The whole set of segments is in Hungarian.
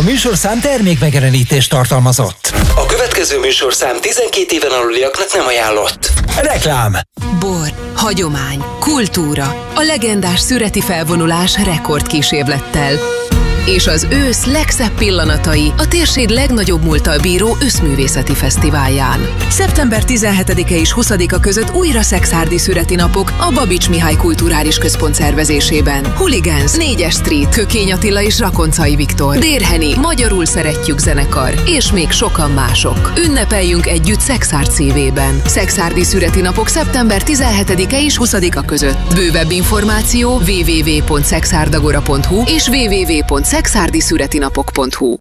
műsorszám termékmegjelenítést tartalmazott. A következő műsorszám 12 éven aluliaknak nem ajánlott. Reklám. Bor, hagyomány, kultúra, a legendás szüreti felvonulás rekordkísérlettel. És az ősz legszebb pillanatai a térség legnagyobb múlttal bíró összművészeti fesztiválján. Szeptember 17-e és 20-a között újra szekszárdi szüreti napok a Babics Mihály Kulturális Központ szervezésében. Hooligans, 4-es Street, Kökény Attila és Rakoncai Viktor, Dérheni, Magyarul Szeretjük zenekar, és még sokan mások. Ünnepeljünk együtt Szekszárd szívében. Szekszárdi szüreti napok szeptember 17-e és 20-a között. Bővebb információ www.szexárdagora.hu és www.szexárdiszüretinapok.hu.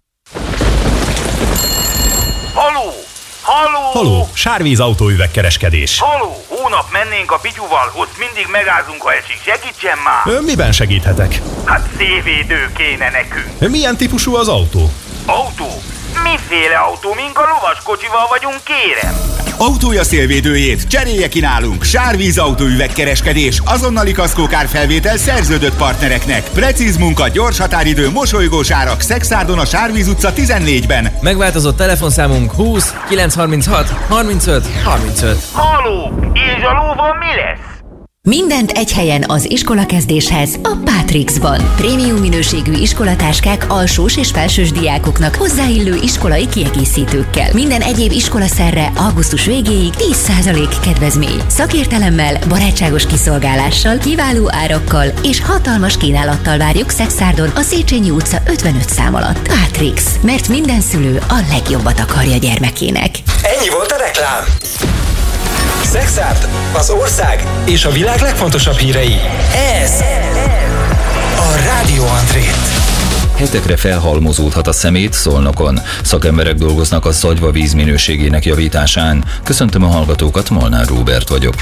Haló! Sárvíz autóüvegkereskedés. Haló! Hónap mennénk a Pityuval, ott mindig megázunk, ha esik. Segítsen már! Miben segíthetek? Hát szélvédő kéne nekünk. Milyen típusú az autó? Autó? Miféle autó? Mink a lovaskocsival vagyunk, kérem? Autója szélvédőjét cserélje ki nálunk. Sárvíz autóüvegkereskedés, azonnali kaszkókárfelvétel szerződött partnereknek. Precíz munka, gyors határidő, mosolygós árak. Szexárdon a Sárvíz utca 14-ben. Megváltozott telefonszámunk 20 936 35 35. Haló! És a lóval mi lesz? Mindent egy helyen az iskolakezdéshez a Pátrixban. Prémium minőségű iskolatáskák alsós és felsős diákoknak hozzáillő iskolai kiegészítőkkel. Minden egyéb iskolaszerre augusztus végéig 10% kedvezmény. Szakértelemmel, barátságos kiszolgálással, kiváló árakkal és hatalmas kínálattal várjuk Szexárdon a Széchenyi utca 55 szám alatt. Pátrix, mert minden szülő a legjobbat akarja gyermekének. Ennyi volt a reklám. Szexárd, az ország és a világ legfontosabb hírei. Ez a Rádió Andrét. Hetekre felhalmozódhat a szemét Szolnokon. Szakemberek dolgoznak a Zagyva víz minőségének javításán. Köszöntöm a hallgatókat, Molnár Róbert vagyok.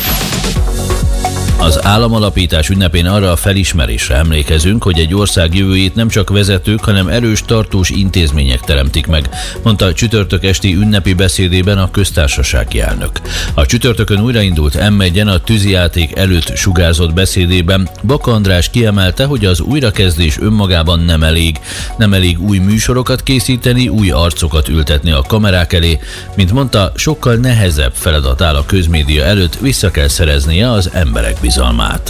Az államalapítás ünnepén arra a felismerésre emlékezünk, hogy egy ország jövőjét nem csak vezetők, hanem erős, tartós intézmények teremtik meg, mondta csütörtök esti ünnepi beszédében a köztársasági elnök. A csütörtökön újraindult M1-en a tűzijáték előtt sugárzott beszédében Baka András kiemelte, hogy az újrakezdés önmagában nem elég. Nem elég új műsorokat készíteni, új arcokat ültetni a kamerák elé. Mint mondta, sokkal nehezebb feladat áll a közmédia előtt, vissza kell szereznie az emberek bizalmát.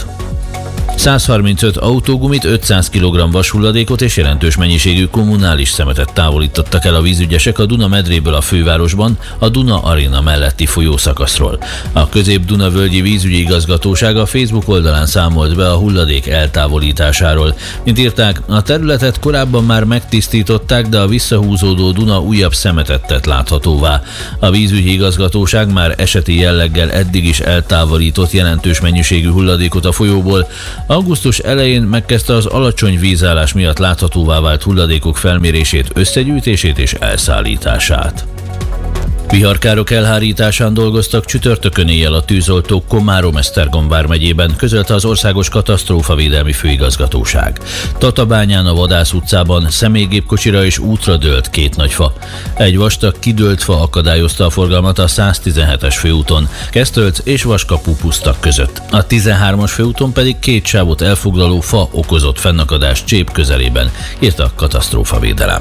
135 autógumit, 500 kg vashulladékot és jelentős mennyiségű kommunális szemetet távolítottak el a vízügyesek a Duna medréből a fővárosban, a Duna Aréna melletti folyószakaszról. A Közép-Duna-völgyi vízügyi igazgatóság a Facebook oldalán számolt be a hulladék eltávolításáról. Mint írták, a területet korábban már megtisztították, de a visszahúzódó Duna újabb szemetet tett láthatóvá. A vízügyi igazgatóság már eseti jelleggel eddig is eltávolított jelentős mennyiségű hulladékot a folyóból. Augusztus elején megkezdte az alacsony vízállás miatt láthatóvá vált hulladékok felmérését, összegyűjtését és elszállítását. Viharkárok elhárításán dolgoztak csütörtökön éjjel a tűzoltók Komárom-Esztergom vármegyében, közölte az Országos Katasztrófavédelmi Főigazgatóság. Tatabányán a Vadász utcában személygépkocsira és útra dőlt 2 nagy fa. Egy vastag kidőlt fa akadályozta a forgalmat a 117-es főúton, Kesztölc és Vaskapu pusztak között. A 13-as főúton pedig 2 sávot elfoglaló fa okozott fennakadást Csép közelében, írta a Katasztrófavédelem.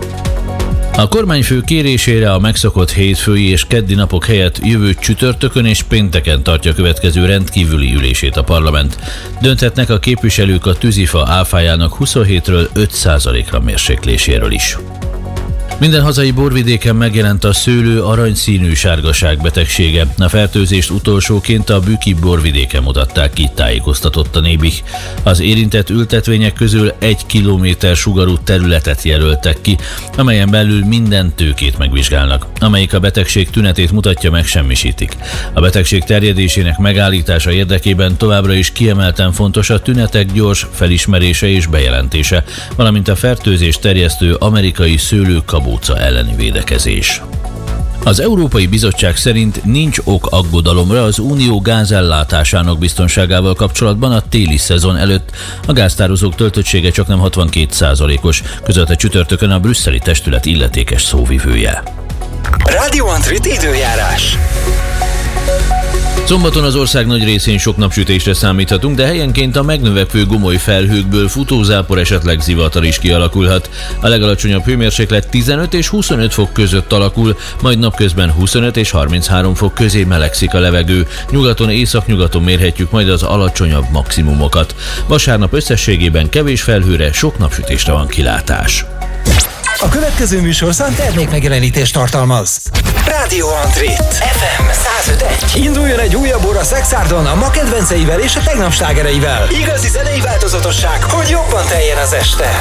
A kormányfő kérésére a megszokott hétfői és keddi napok helyett jövő csütörtökön és pénteken tartja következő rendkívüli ülését a parlament. Dönthetnek a képviselők a tűzifa áfájának 27-ről 5%-ra mérsékléséről is. Minden hazai borvidéken megjelent a szőlő aranyszínű sárgaság betegsége. A fertőzést utolsóként a Büki borvidéken mutatták ki, tájékoztatott a Nébih. Az érintett ültetvények közül 1 kilométer sugarú területet jelöltek ki, amelyen belül minden tőkét megvizsgálnak. Amelyik a betegség tünetét mutatja, megsemmisítik. A betegség terjedésének megállítása érdekében továbbra is kiemelten fontos a tünetek gyors felismerése és bejelentése, valamint a fertőzést terjesztő amerikai szőlőkabóca elleni védekezés. Az Európai Bizottság szerint nincs ok aggodalomra az unió gázellátásának biztonságával kapcsolatban a téli szezon előtt. A gáztározók töltöttsége csaknem 62%-os, közölte csütörtökön a brüsszeli testület illetékes szóvivője. Rádió Andrét időjárás. Szombaton az ország nagy részén sok napsütésre számíthatunk, de helyenként a megnövekvő gomoly felhőkből futózápor, esetleg zivatar is kialakulhat. A legalacsonyabb hőmérséklet 15 és 25 fok között alakul, majd napközben 25 és 33 fok közé melegszik a levegő. Nyugaton, északnyugaton mérhetjük majd az alacsonyabb maximumokat. Vasárnap összességében kevés felhőre, sok napsütésre van kilátás. A következő műsorszám termékmegjelenítést tartalmaz. Rádió Antrit FM 105.1. Induljon egy újabb óra Szexárdon a ma kedvenceivel és a tegnap slágereivel. Igazi zenei változatosság, hogy jobban teljen az este.